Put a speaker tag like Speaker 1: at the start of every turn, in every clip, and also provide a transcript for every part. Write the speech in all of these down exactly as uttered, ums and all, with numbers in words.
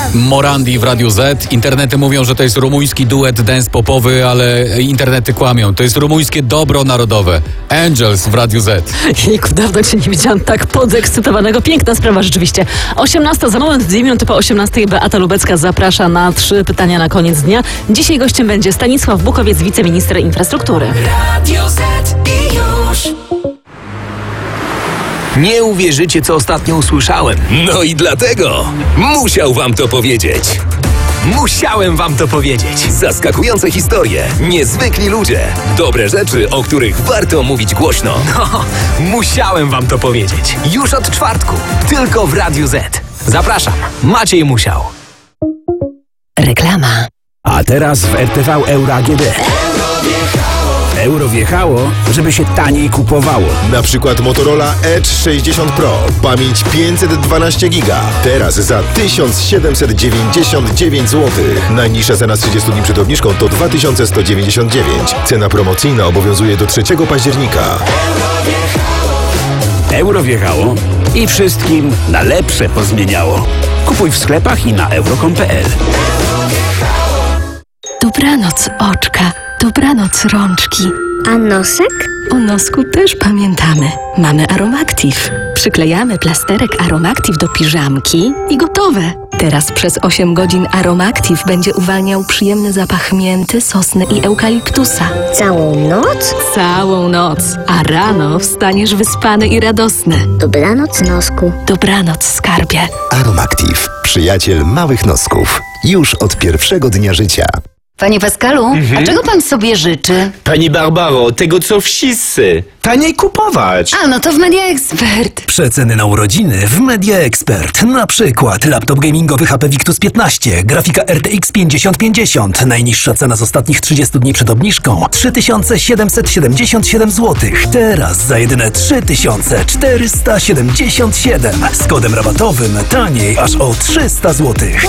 Speaker 1: Morandi w Radiu Z. Internety mówią, że to jest rumuński duet dance popowy, ale internety kłamią. To jest rumuńskie dobro narodowe. Angels w Radiu Z.
Speaker 2: Jejku, dawno cię nie widziałam tak podekscytowanego. Piękna sprawa rzeczywiście. osiemnasta za moment, dwie minuty po osiemnastej. Beata Lubecka zaprasza na trzy pytania na koniec dnia. Dzisiaj gościem będzie Stanisław Bukowiec, wiceminister infrastruktury.
Speaker 3: Radio Z i już.
Speaker 4: Nie uwierzycie, co ostatnio usłyszałem.
Speaker 5: No i dlatego musiał wam to powiedzieć.
Speaker 4: Musiałem wam to powiedzieć.
Speaker 5: Zaskakujące historie, niezwykli ludzie, dobre rzeczy, o których warto mówić głośno.
Speaker 4: No, musiałem wam to powiedzieć. Już od czwartku, tylko w Radiu Z. Zapraszam, Maciej Musiał.
Speaker 2: Reklama.
Speaker 6: A teraz w R T V Euro A G D. Euro wjechało, żeby się taniej kupowało.
Speaker 7: Na przykład Motorola Edge sześćdziesiąt Pro. Pamięć pięćset dwanaście giga. Teraz za tysiąc siedemset dziewięćdziesiąt dziewięć złotych. Najniższa cena z trzydziestu dni przed obniżką to dwa tysiące sto dziewięćdziesiąt dziewięć. Cena promocyjna obowiązuje do trzeciego października.
Speaker 6: Euro wjechało i wszystkim na lepsze pozmieniało. Kupuj w sklepach i na euro kropka com kropka p l.
Speaker 8: Dobranoc oczka, dobranoc rączki.
Speaker 9: A nosek?
Speaker 8: O nosku też pamiętamy. Mamy Aromactive. Przyklejamy plasterek Aromactive do piżamki i gotowe. Teraz przez osiem godzin Aromactive będzie uwalniał przyjemny zapach mięty, sosny i eukaliptusa.
Speaker 9: Całą noc?
Speaker 8: Całą noc. A rano wstaniesz wyspany i radosny.
Speaker 9: Dobranoc, nosku.
Speaker 8: Dobranoc, skarbie.
Speaker 10: Aromactive. Przyjaciel małych nosków. Już od pierwszego dnia życia.
Speaker 11: Panie Pascalu, mhm. a czego pan sobie życzy?
Speaker 12: Pani Barbaro, tego co wszyscy. Taniej kupować.
Speaker 11: A, no to w Media Expert.
Speaker 13: Przeceny na urodziny w Media Expert. Na przykład laptop gamingowy H P Victus piętnaście, grafika R T X pięćdziesiąt pięćdziesiąt. Najniższa cena z ostatnich trzydziestu dni przed obniżką trzy tysiące siedemset siedemdziesiąt siedem złotych. Teraz za jedyne trzy tysiące czterysta siedemdziesiąt siedem. Z kodem rabatowym taniej aż o trzysta złotych.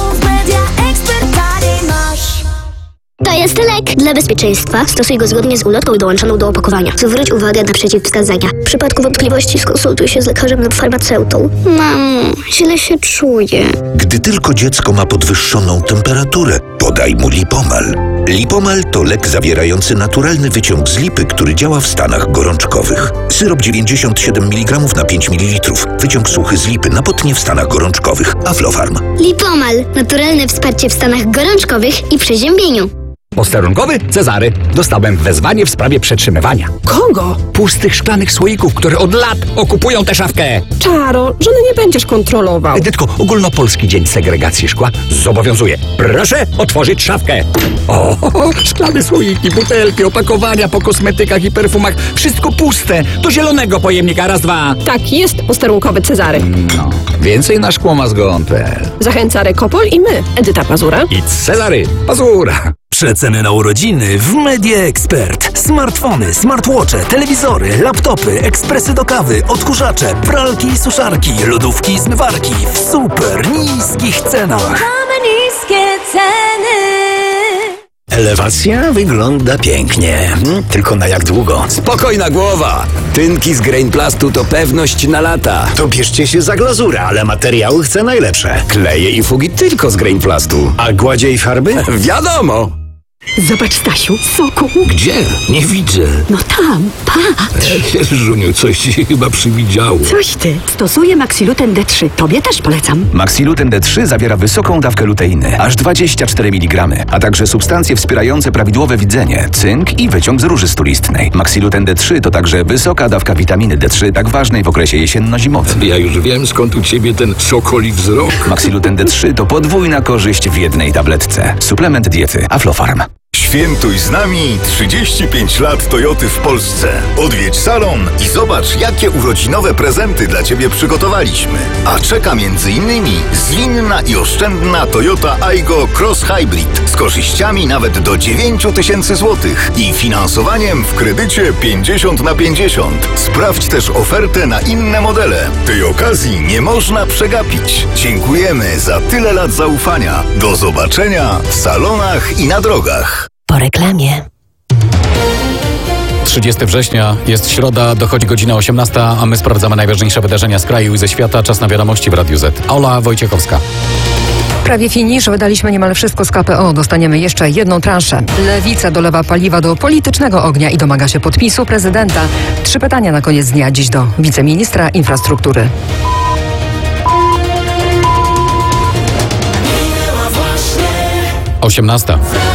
Speaker 9: To jest lek. Dla bezpieczeństwa stosuj go zgodnie z ulotką dołączoną do opakowania. Zwróć uwagę na przeciwwskazania. W przypadku wątpliwości skonsultuj się z lekarzem lub farmaceutą. Mamo, źle się czuję.
Speaker 10: Gdy tylko dziecko ma podwyższoną temperaturę, podaj mu Lipomal. Lipomal to lek zawierający naturalny wyciąg z lipy, który działa w stanach gorączkowych. Syrop dziewięćdziesiąt siedem miligramów na pięć mililitrów. Wyciąg suchy z lipy na potnie w stanach gorączkowych. Aflofarm.
Speaker 9: Lipomal. Naturalne wsparcie w stanach gorączkowych i przeziębieniu.
Speaker 14: Posterunkowy Cezary. Dostałem wezwanie w sprawie przetrzymywania.
Speaker 2: Kogo?
Speaker 14: Pustych szklanych słoików, które od lat okupują tę szafkę.
Speaker 2: Czaro, żony nie będziesz kontrolował.
Speaker 14: Edytko, ogólnopolski dzień segregacji szkła zobowiązuje. Proszę otworzyć szafkę. O, szklane słoiki, butelki, opakowania po kosmetykach i perfumach. Wszystko puste. Do zielonego pojemnika. Raz, dwa.
Speaker 2: Tak, jest posterunkowy Cezary.
Speaker 14: No, więcej na szkłomazgon kropka p l.
Speaker 2: Zachęca Rekopol i my, Edyta Pazura
Speaker 14: i Cezary Pazura.
Speaker 13: Przeceny na urodziny w Media Expert. Smartfony, smartwatche, telewizory, laptopy, ekspresy do kawy, odkurzacze, pralki i suszarki, lodówki i zmywarki w super niskich cenach.
Speaker 3: Mamy niskie ceny.
Speaker 6: Elewacja wygląda pięknie. Hmm, tylko na jak długo?
Speaker 5: Spokojna głowa. Tynki z Grainplastu to pewność na lata.
Speaker 6: To bierzcie się za glazurę, ale materiały chcę najlepsze.
Speaker 5: Kleje i fugi tylko z Grainplastu.
Speaker 6: A gładzie i farby?
Speaker 5: Wiadomo.
Speaker 2: Zobacz, Stasiu, soku.
Speaker 15: Gdzie? Nie widzę.
Speaker 2: No tam, patrz.
Speaker 15: Żuniu, coś ci chyba przywidziało.
Speaker 2: Coś ty. Stosuję Maxiluten D trzy. Tobie też polecam.
Speaker 4: Maxiluten D trzy zawiera wysoką dawkę luteiny, aż dwadzieścia cztery miligramy, a także substancje wspierające prawidłowe widzenie, cynk i wyciąg z róży stulistnej. Maxiluten D trzy to także wysoka dawka witaminy D trzy, tak ważnej w okresie jesienno-zimowym.
Speaker 15: Ja już wiem, skąd u ciebie ten sokoli wzrok.
Speaker 4: Maxiluten D trzy to podwójna korzyść w jednej tabletce. Suplement diety Aflofarm.
Speaker 7: Świętuj z nami trzydzieści pięć lat Toyoty w Polsce. Odwiedź salon i zobacz, jakie urodzinowe prezenty dla Ciebie przygotowaliśmy. A czeka między innymi zwinna i oszczędna Toyota Aygo Cross Hybrid z korzyściami nawet do dziewięć tysięcy złotych i finansowaniem w kredycie pięćdziesiąt na pięćdziesiąt. Sprawdź też ofertę na inne modele. Tej okazji nie można przegapić. Dziękujemy za tyle lat zaufania. Do zobaczenia w salonach i na drogach.
Speaker 8: Po reklamie.
Speaker 1: trzydziestego września, jest środa, dochodzi godzina osiemnasta, a my sprawdzamy najważniejsze wydarzenia z kraju i ze świata. Czas na wiadomości w Radiu Z. Ola Wojciechowska.
Speaker 16: Prawie finisz, wydaliśmy niemal wszystko z K P O. Dostaniemy jeszcze jedną transzę. Lewica dolewa paliwa do politycznego ognia i domaga się podpisu prezydenta. Trzy pytania na koniec dnia dziś do wiceministra infrastruktury.
Speaker 1: osiemnasta.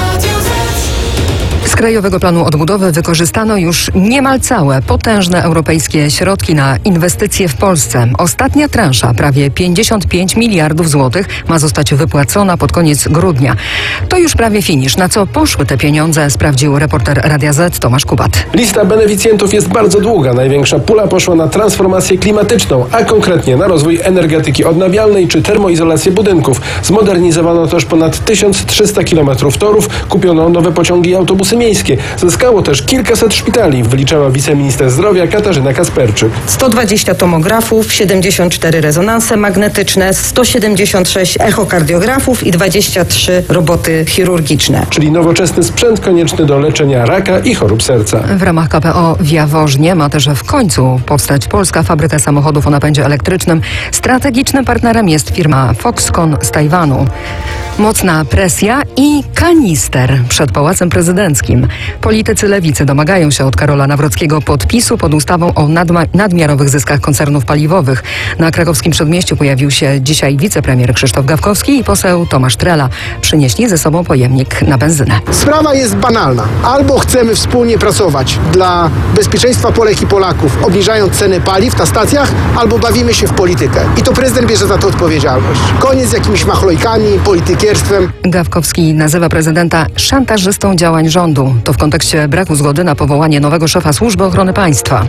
Speaker 16: Z Krajowego Planu Odbudowy wykorzystano już niemal całe potężne europejskie środki na inwestycje w Polsce. Ostatnia transza, prawie pięćdziesiąt pięć miliardów złotych, ma zostać wypłacona pod koniec grudnia. To już prawie finisz. Na co poszły te pieniądze, sprawdził reporter Radia Z Tomasz Kubat.
Speaker 17: Lista beneficjentów jest bardzo długa. Największa pula poszła na transformację klimatyczną, a konkretnie na rozwój energetyki odnawialnej czy termoizolację budynków. Zmodernizowano też ponad tysiąc trzysta kilometrów torów, kupiono nowe pociągi i autobusy miejskie. Zyskało też kilkaset szpitali, wyliczała wiceminister zdrowia Katarzyna Kasperczyk.
Speaker 18: sto dwadzieścia tomografów, siedemdziesiąt cztery rezonanse magnetyczne, sto siedemdziesiąt sześć echokardiografów i dwadzieścia trzy roboty chirurgiczne.
Speaker 17: Czyli nowoczesny sprzęt konieczny do leczenia raka i chorób serca.
Speaker 16: W ramach K P O w Jaworznie ma też w końcu powstać polska fabryka samochodów o napędzie elektrycznym. Strategicznym partnerem jest firma Foxconn z Tajwanu. Mocna presja i kanister przed Pałacem Prezydenckim. Politycy lewicy domagają się od Karola Nawrockiego podpisu pod ustawą o nadma- nadmiarowych zyskach koncernów paliwowych. Na krakowskim Przedmieściu pojawił się dzisiaj wicepremier Krzysztof Gawkowski i poseł Tomasz Trela. Przynieśli ze sobą pojemnik na benzynę.
Speaker 19: Sprawa jest banalna. Albo chcemy wspólnie pracować dla bezpieczeństwa Polek i Polaków, obniżając ceny paliw na stacjach, albo bawimy się w politykę. I to prezydent bierze za to odpowiedzialność. Koniec z jakimiś machlojkami, politykierstwem.
Speaker 16: Gawkowski nazywa prezydenta szantażystą działań rządu. To w kontekście braku zgody na powołanie nowego szefa Służby Ochrony Państwa.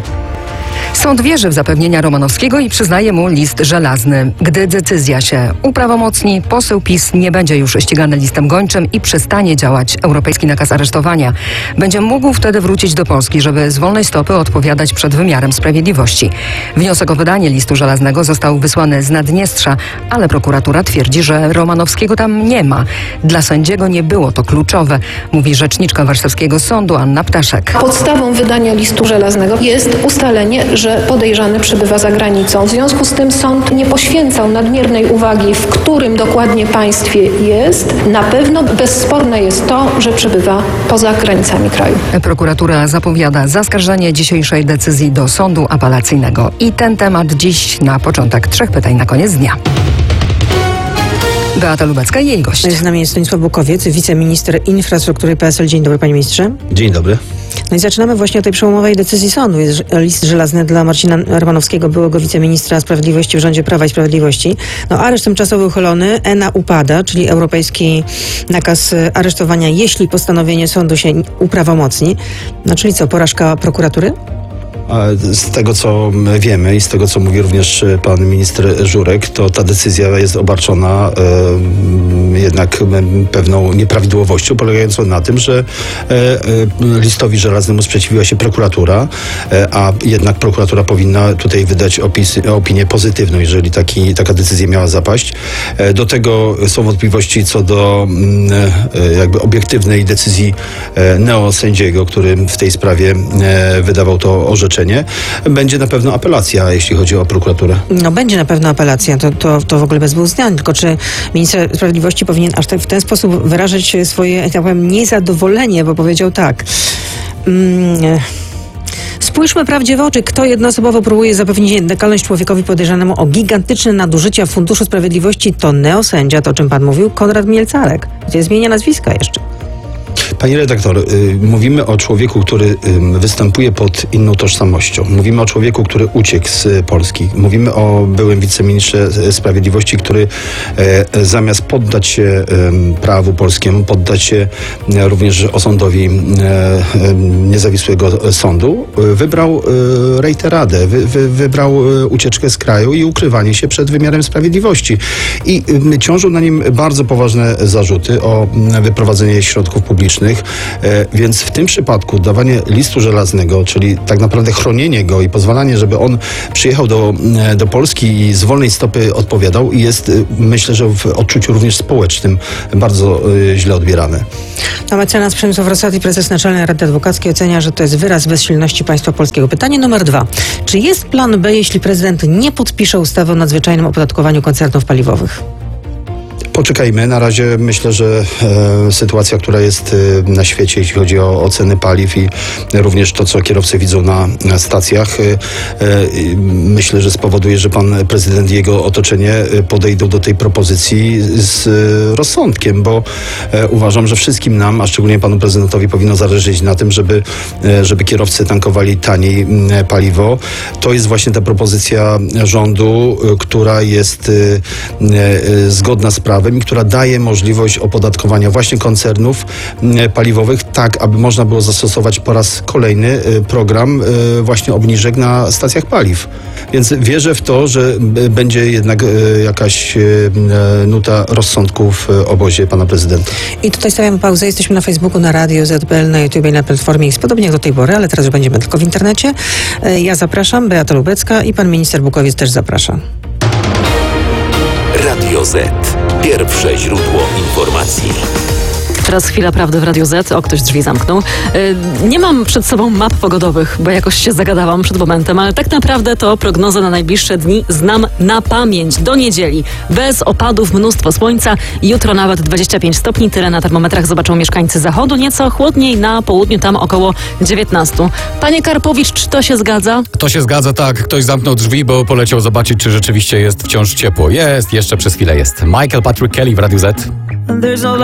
Speaker 16: Sąd wierzy w zapewnienia Romanowskiego i przyznaje mu list żelazny. Gdy decyzja się uprawomocni, poseł PiS nie będzie już ścigany listem gończym i przestanie działać europejski nakaz aresztowania. Będzie mógł wtedy wrócić do Polski, żeby z wolnej stopy odpowiadać przed wymiarem sprawiedliwości. Wniosek o wydanie listu żelaznego został wysłany z Naddniestrza, ale prokuratura twierdzi, że Romanowskiego tam nie ma. Dla sędziego nie było to kluczowe, mówi rzeczniczka warszawskiego sądu Anna Ptaszek.
Speaker 20: Podstawą wydania listu żelaznego jest ustalenie, że podejrzany przebywa za granicą. W związku z tym sąd nie poświęcał nadmiernej uwagi, w którym dokładnie państwie jest. Na pewno bezsporne jest to, że przebywa poza granicami kraju.
Speaker 16: Prokuratura zapowiada zaskarżenie dzisiejszej decyzji do sądu apelacyjnego. I ten temat dziś na początek. Trzech pytań na koniec dnia. Beata Lubecka i jej gość.
Speaker 21: Z nami jest Stanisław Bukowiec, wiceminister infrastruktury P S L. Dzień dobry, panie ministrze.
Speaker 22: Dzień dobry.
Speaker 21: No i zaczynamy właśnie od tej przełomowej decyzji sądu. Jest list żelazny dla Marcina Romanowskiego, byłego wiceministra sprawiedliwości w rządzie Prawa i Sprawiedliwości. No areszt tymczasowy uchylony, E N A upada, czyli europejski nakaz aresztowania, jeśli postanowienie sądu się uprawomocni. No czyli co, porażka prokuratury?
Speaker 22: Z tego, co wiemy i z tego, co mówi również pan minister Żurek, to ta decyzja jest obarczona e, jednak pewną nieprawidłowością, polegającą na tym, że e, e, listowi żelaznemu sprzeciwiła się prokuratura, e, a jednak prokuratura powinna tutaj wydać opis, opinię pozytywną, jeżeli taki, taka decyzja miała zapaść. E, do tego są wątpliwości co do e, jakby obiektywnej decyzji e, neosędziego, który w tej sprawie e, wydawał to orzeczenie. Będzie na pewno apelacja, jeśli chodzi o prokuraturę.
Speaker 21: No będzie na pewno apelacja, to, to, to w ogóle bez dwóch zdań. Tylko czy minister sprawiedliwości powinien aż tak w ten sposób wyrażać swoje, tak powiem, niezadowolenie, bo powiedział tak. Mm, Spójrzmy prawdzie w oczy, kto jednoosobowo próbuje zapewnić legalność człowiekowi podejrzanemu o gigantyczne nadużycia w Funduszu Sprawiedliwości, to neosędzia, to o czym pan mówił, Konrad Mielcarek. Gdzie zmienia nazwiska jeszcze.
Speaker 22: Pani redaktor, y, mówimy o człowieku, który y, występuje pod inną tożsamością. Mówimy o człowieku, który uciekł z Polski. Mówimy o byłym wiceministrze sprawiedliwości, który y, zamiast poddać się y, prawu polskiemu, poddać się y, również osądowi y, y, niezawisłego sądu, y, wybrał y, rejteradę, wy, wy, wybrał y, ucieczkę z kraju i ukrywanie się przed wymiarem sprawiedliwości. I y, ciążą na nim bardzo poważne zarzuty o y, wyprowadzenie środków publicznych. Więc w tym przypadku dawanie listu żelaznego, czyli tak naprawdę chronienie go i pozwalanie, żeby on przyjechał do, do Polski i z wolnej stopy odpowiadał, jest, myślę, że w odczuciu również społecznym bardzo źle odbierane.
Speaker 21: No, mecenas Przemysław Rosati, prezes Naczelnej Rady Adwokackiej, ocenia, że to jest wyraz bezsilności państwa polskiego. Pytanie numer dwa. Czy jest plan B, jeśli prezydent nie podpisze ustawy o nadzwyczajnym opodatkowaniu koncernów paliwowych?
Speaker 22: Poczekajmy. Na razie myślę, że e, sytuacja, która jest e, na świecie, jeśli chodzi o, o ceny paliw i również to, co kierowcy widzą na, na stacjach, e, e, myślę, że spowoduje, że pan prezydent i jego otoczenie podejdą do tej propozycji z e, rozsądkiem, bo e, uważam, że wszystkim nam, a szczególnie panu prezydentowi, powinno zależeć na tym, żeby, e, żeby kierowcy tankowali taniej e, paliwo. To jest właśnie ta propozycja rządu, e, która jest e, e, zgodna z prawem i która daje możliwość opodatkowania właśnie koncernów e, paliwowych, tak aby można było zastosować po raz kolejny e, program e, właśnie obniżek na stacjach paliw. Więc wierzę w to, że b- będzie jednak e, jakaś e, nuta rozsądku w e, obozie pana prezydenta.
Speaker 21: I tutaj stawiamy pauzę. Jesteśmy na Facebooku, na Radio Z P L, na YouTube i na Platformie X. Podobnie jak do tej pory, ale teraz już będziemy tylko w internecie. E, Ja zapraszam, Beata Lubecka i pan minister Bukowiec też zaprasza.
Speaker 5: Radio Z. Pierwsze źródło informacji.
Speaker 2: Teraz chwila prawdy w Radio Z. O, ktoś drzwi zamknął. Yy, nie mam przed sobą map pogodowych, bo jakoś się zagadałam przed momentem, ale tak naprawdę to prognozę na najbliższe dni znam na pamięć. Do niedzieli. Bez opadów, mnóstwo słońca. Jutro nawet dwadzieścia pięć stopni. Tyle na termometrach zobaczą mieszkańcy zachodu. Nieco chłodniej na południu, tam około dziewiętnaście. Panie Karpowicz, czy to się zgadza?
Speaker 1: To się zgadza, tak. Ktoś zamknął drzwi, bo poleciał zobaczyć, czy rzeczywiście jest wciąż ciepło. Jest, jeszcze przez chwilę jest. Michael Patrick Kelly w Radiu Z.
Speaker 11: There's a